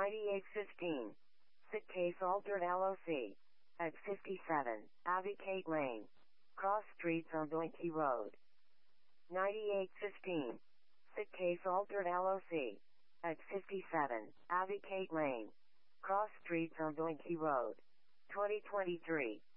9815. Sit case altered LOC. At 57, Advocate Lane. Cross streets on Doinky Road. 9815. Sit case altered LOC. At 57, Advocate Lane. Cross streets on Doinky Road. 2023.